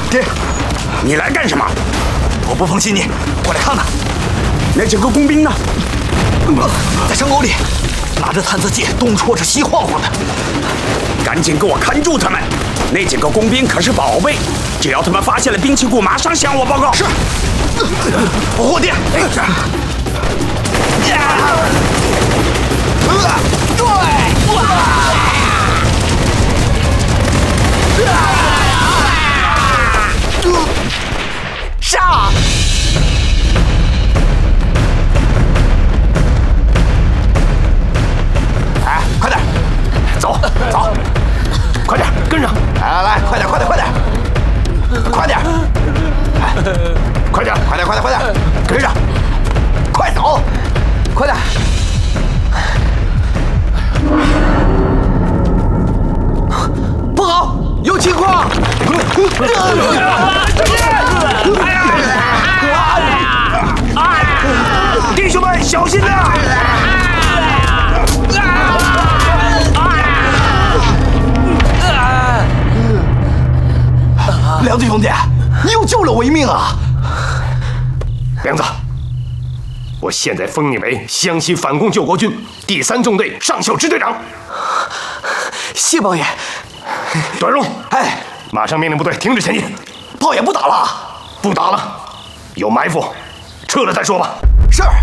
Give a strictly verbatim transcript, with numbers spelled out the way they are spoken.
爹， 你来干什么？ 我不放心你，过来看看。 那几个工兵呢？ 在山沟里，拿着探测器东戳着西晃晃的。 赶紧给我看住他们！那几个工兵可是宝贝，只要他们发现了兵器库，马上向我报告。 是。保护爹。是。对。杀！ 哎，快点，走走，快点跟上！来来来，快点快点快点，快点！哎，快点快点快点快点，跟上！快走，快点！ 不好，有情况！ 弟兄们，小心呐！ 梁子兄弟，你又救了我一命啊！ 梁子，我现在封你为湘西反共救国军第三纵队上校支队长。 谢王爷。 段荣， 哎， 马上命令部队停止前进， 炮也不打了。 不打了，有埋伏，撤了再说吧。 是。